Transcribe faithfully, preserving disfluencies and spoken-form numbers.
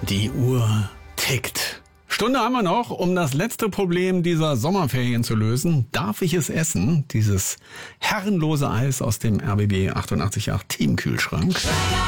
Die Uhr tickt. Stunde haben wir noch, um das letzte Problem dieser Sommerferien zu lösen. Darf ich es essen? Dieses herrenlose Eis aus dem R B B achtundachtzig Komma acht Teamkühlschrank.